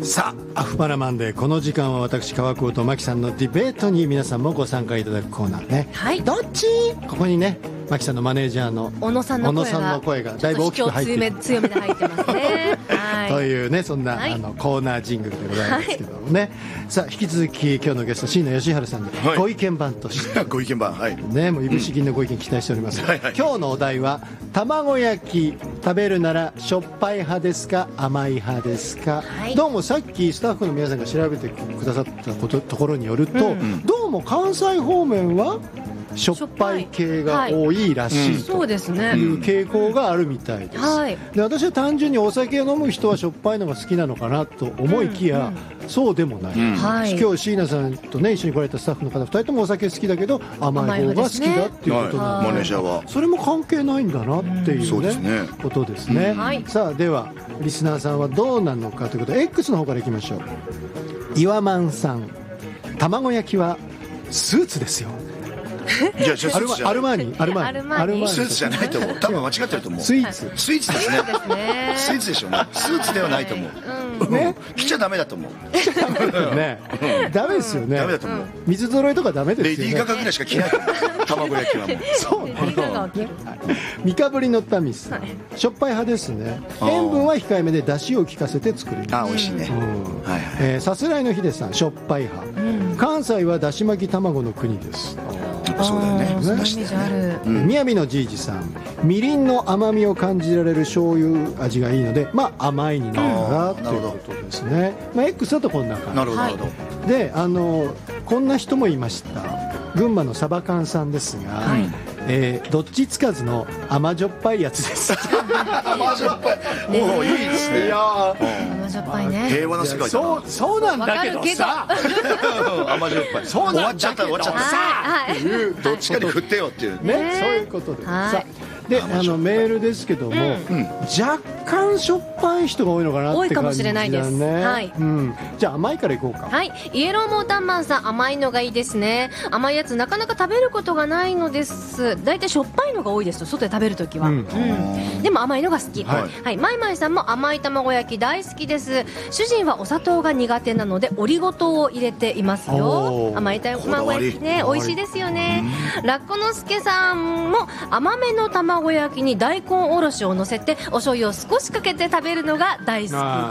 さあアフパラマンデー、この時間は私川久保と牧さんのディベートに皆さんもご参加いただくコーナーね、 はい、 どっち。ここにね牧さんのマネージャーの小野さんの声がだいぶ大きく入っている強めで入ってますねはい、 というねそんな、はい、コーナージングルでございますけどもね、はい、さあ引き続き今日のゲスト椎名義治さんで、はい、ご意見番としてご意見番、はいね、もういぶし銀のご意見期待しております、はいはい、今日のお題は卵焼き食べるならしょっぱい派ですか甘い派ですか、はい、どうもさっきスタッフの皆さんが調べてくださったところによると、どうも関西方面はしょっぱい系が多いらしいという傾向があるみたいです、はい、で私は単純にお酒を飲む人はしょっぱいのが好きなのかなと思いきや、そうでもない、今日椎名さんと、ね、一緒に来られたスタッフの方2人ともお酒好きだけど甘い方が好きだっていうことなので、 マネージャーはそれも関係ないんだなっていう、ことですね、さあではリスナーさんはどうなのかということで X の方からいきましょう。岩満さん、卵焼きはスーツですよ。 じゃあアルマーニスーツじゃないと思う。多分間違ってると思う。 スイーツですね。スイーツでしょうね。スーツではないと思う。ね、着ちゃダメだと思う。 ね、ダメですよね。 ダメだと思う。 水揃いとかダメですよね。 レディーガガぐらいしか着ないと思う。卵焼きはもう。 そう三日ぶりのタミス、しょっぱい派ですね。塩分は控えめで出汁を効かせて作る。 あ、美味しいね。 さすらいのヒデさん、しょっぱい派。関西はだし巻き卵の国です。 そうだよね。 みやびのじいじさん、みりんの甘みを感じられる醤油味がいいので、まあ甘いになるからということですね。まあ X だとこんな感じ。 なるほど。 で、こんな人もいました。群馬のサバ缶さんですが、どっちつかずの甘じょっぱいやつです。 甘じょっぱい。おお、いいですね。 甘じょっぱいね。 平和な世界だな。 そうなんだけどさ。 甘じょっぱい。終わっちゃったさあっていう、どっちかに振ってよっていうね。そういうことで。さでメールですけども、若干しょっぱい人が多いのかなって感じだね。多いかもしれないです。はい。じゃあ甘いからいこうか。 はい。イエローモータンマンさん、甘いのがいいですね。甘いやつなかなか食べることがないのです。だいたいしょっぱいのが多いですと、外で食べるときは。でも甘いのが好き。はい。マイマイさんも甘い卵焼き大好きです。主人はお砂糖が苦手なのでオリゴ糖を入れていますよ。甘い卵焼きね、美味しいですよね。ラッコのすけさんも甘めの卵焼きに大根おろしを乗せてお醤油を少しかけて食べるのが大好きです。